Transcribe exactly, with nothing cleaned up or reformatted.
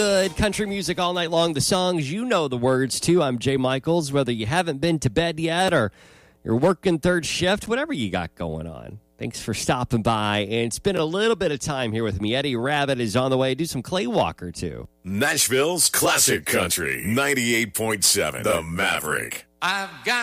Good country music all night long. The songs you know the words to. I'm Jay Michaels. Whether you haven't been to bed yet or you're working third shift, whatever you got going on. Thanks for stopping by and spend a little bit of time here with me. Eddie Rabbitt is on the way. Do some Clay Walker, too. Nashville's Classic Country, ninety-eight point seven, The Maverick. I've got